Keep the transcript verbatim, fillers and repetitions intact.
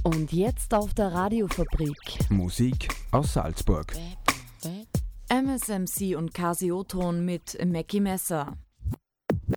Und jetzt auf der Radiofabrik. Musik aus Salzburg. M S M C und Casio-Ton mit Mackie Messer.